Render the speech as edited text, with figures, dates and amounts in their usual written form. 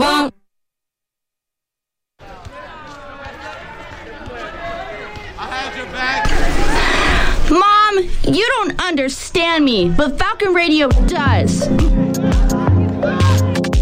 Mom, you don't understand me, but Falcon Radio does.